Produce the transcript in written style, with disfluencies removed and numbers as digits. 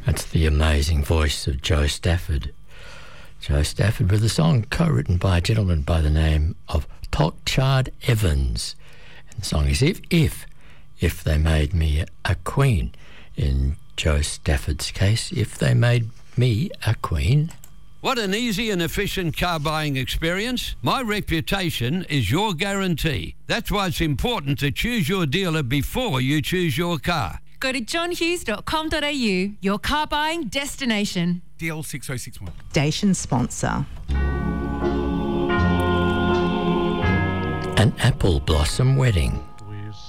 That's the amazing voice of Joe Stafford. Joe Stafford with a song co-written by a gentleman by the name of Tolchard Evans. And the song is If They Made Me a Queen. In Joe Stafford's case, if they made me a queen. Want an easy and efficient car buying experience? My reputation is your guarantee. That's why it's important to choose your dealer before you choose your car. Go to johnhughes.com.au, your car buying destination. DL 6061. Station sponsor. An apple blossom wedding.